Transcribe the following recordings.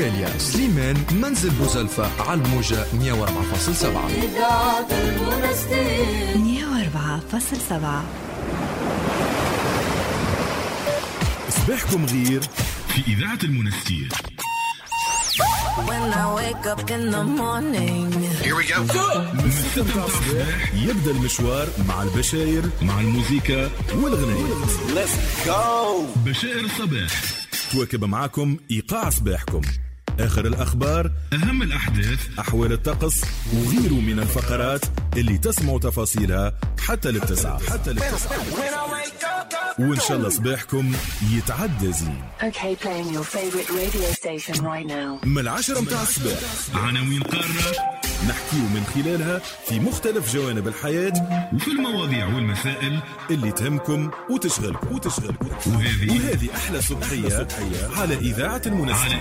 استراليا. سليمان منزل بوزلفة على الموجة 104.7. إذاعة المنستير 104.7. صباحكم غير في إذاعة المنستير. When I wake up in the morning. Here we go. من 6 الصباح يبدأ المشوار مع البشاير، مع الموسيقى والغناء. Let's go. بشائر الصباح تواكب معكم إيقاع صباحكم، آخر الأخبار، أهم الأحداث، أحوال الطقس وغيره من الفقرات اللي تسمعوا تفاصيلها حتى للتسعة. وإن شاء الله صباحكم يتعدى زين. Okay, playing your favorite radio station right now. من 10 متاع الصباح عناوين قارة نحكيو من خلالها في مختلف جوانب الحياة وفي المواضيع والمسائل اللي تهمكم وتشغلكم. وهذه أحلى صبحية على إذاعة المنستير.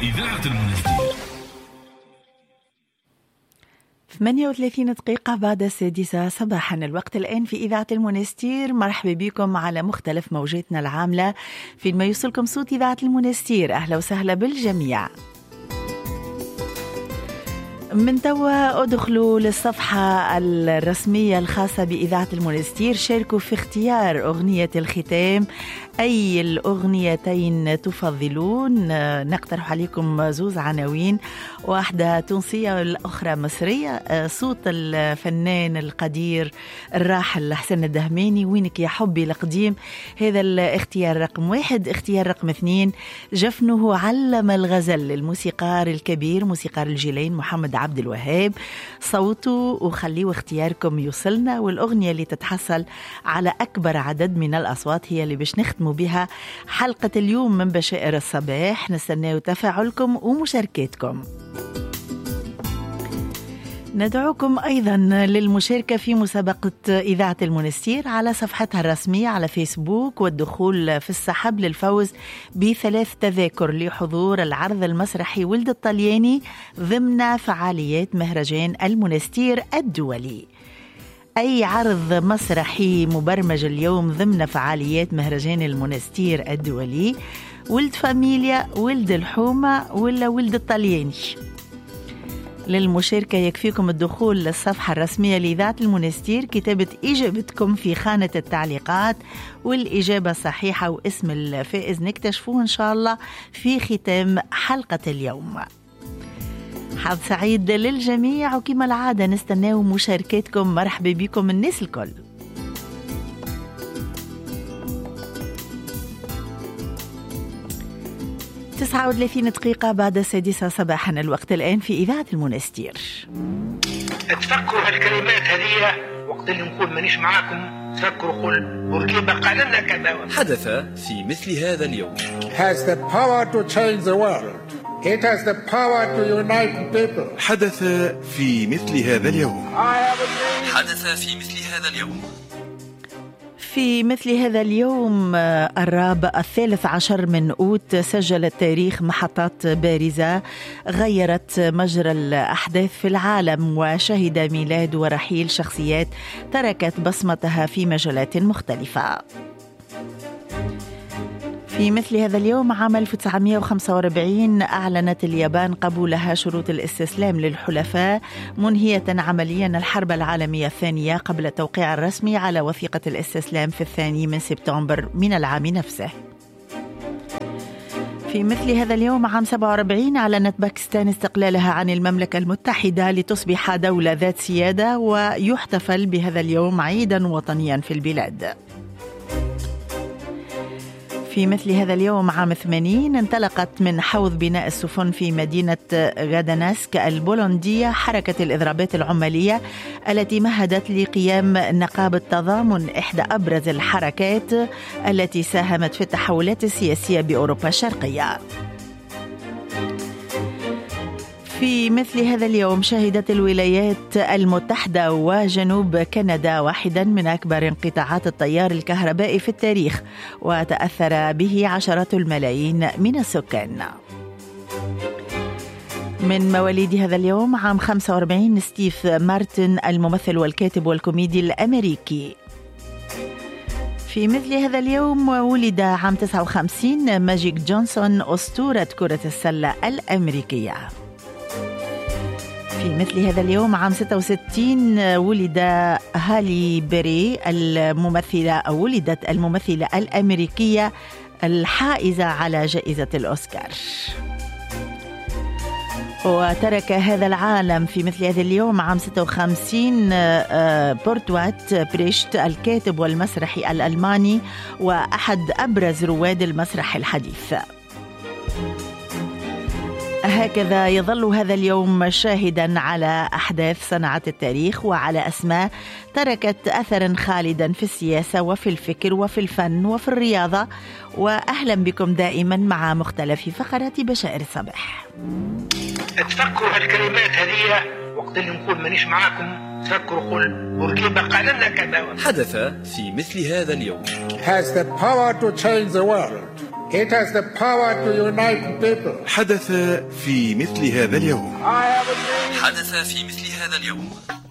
38 دقيقة بعد 6 صباحا، الوقت الآن في إذاعة المنستير. مرحبا بكم على مختلف موجاتنا العاملة في ما يوصلكم صوت إذاعة المنستير. أهلا وسهلا بالجميع. من توا ادخلوا للصفحة الرسمية الخاصة بإذاعة المنستير، شاركوا في اختيار أغنية الختام. أي الأغنيتين تفضلون؟ نقترح عليكم زوز عناوين، واحدة تونسية والأخرى مصرية. صوت الفنان القدير الراحل حسن الدهماني، وينك يا حبي القديم، هذا الاختيار رقم 1. اختيار رقم 2 جفنه علم الغزل، الموسيقار الكبير موسيقار الجيلين محمد عبد الوهاب، صوته وخليه اختياركم يوصلنا. والأغنية اللي تتحصل على أكبر عدد من الأصوات هي اللي باش نختموا بها حلقة اليوم من بشائر الصباح. نستناو تفاعلكم ومشاركاتكم. ندعوكم أيضا للمشاركة في مسابقة إذاعة المنستير على صفحتها الرسمية على فيسبوك، والدخول في السحب للفوز ب3 تذاكر لحضور العرض المسرحي ولد الطلياني ضمن فعاليات مهرجان المنستير الدولي. أي عرض مسرحي مبرمج اليوم ضمن فعاليات مهرجان المنستير الدولي، ولد فاميليا، ولد الحومة، ولا ولد الطلياني؟ للمشاركة يكفيكم الدخول للصفحة الرسمية لإذاعة المنستير، كتابة إجابتكم في خانة التعليقات والإجابة صحيحة واسم الفائز نكتشفوه إن شاء الله في ختام حلقة اليوم. حظ سعيد للجميع، وكما العادة نستناو مشاركاتكم. مرحبا بكم الناس الكل. تسعة 39 دقيقة بعد 6 صباحا، الوقت الآن في إذاعة المنستير. تفكروا هالكلمات هذه وقت اللي نقول مانيش معاكم، تفكروا قول بورقيبة قال لنا كذا. حدث في مثل هذا اليوم. has the power to change the world. It has the power to unite people. حدث في مثل هذا اليوم. حدث في مثل هذا اليوم. في مثل هذا اليوم الرابع 13 من أوت سجل التاريخ محطات بارزة غيرت مجرى الأحداث في العالم، وشهد ميلاد ورحيل شخصيات تركت بصمتها في مجالات مختلفة. في مثل هذا اليوم عام 1945 أعلنت اليابان قبولها شروط الاستسلام للحلفاء، منهية عمليا الحرب العالمية الثانية قبل التوقيع الرسمي على وثيقة الاستسلام في 2 سبتمبر من العام نفسه. في مثل هذا اليوم عام 47 أعلنت باكستان استقلالها عن المملكة المتحدة لتصبح دولة ذات سيادة، ويحتفل بهذا اليوم عيدا وطنيا في البلاد. في مثل هذا اليوم عام 80 انطلقت من حوض بناء السفن في مدينة غادانسك البولندية حركة الإضرابات العمالية التي مهدت لقيام نقابة تضامن، إحدى أبرز الحركات التي ساهمت في التحولات السياسية بأوروبا الشرقية. في مثل هذا اليوم شهدت الولايات المتحدة وجنوب كندا واحدا من أكبر انقطاعات التيار الكهربائي في التاريخ، وتأثر به عشرات الملايين من السكان. من مواليد هذا اليوم عام 45 ستيف مارتن الممثل والكاتب والكوميدي الأمريكي. في مثل هذا اليوم ولد عام 59 ماجيك جونسون أسطورة كرة السلة الأمريكية. في مثل هذا اليوم عام 66 ولد هالي بيري ولدت الممثلة الأمريكية الحائزة على جائزة الأوسكار. وترك هذا العالم في مثل هذا اليوم عام 56 بورتوات بريشت الكاتب والمسرحي الألماني وأحد أبرز رواد المسرح الحديث. هكذا يظل هذا اليوم شاهدا على أحداث صنعت التاريخ وعلى أسماء تركت أثرا خالدا في السياسة وفي الفكر وفي الفن وفي الرياضة. وأهلا بكم دائما مع مختلف فقرات بشائر الصباح. تفكروا هالكلمات هذه وقت اللي نقول مانيش معاكم، تفكروا قول بورقيبة قال لنا كذا. حدث في مثل هذا اليوم. has the power to change the world. It has the power to unite people. حدث في مثل هذا اليوم. حدث في مثل هذا اليوم.